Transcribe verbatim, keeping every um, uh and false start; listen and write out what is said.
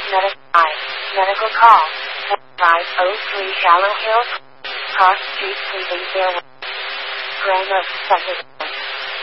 Medical I. Medical call. five oh three Shallow Hill. Cross Street Sleeping Airway. Grammar. Second.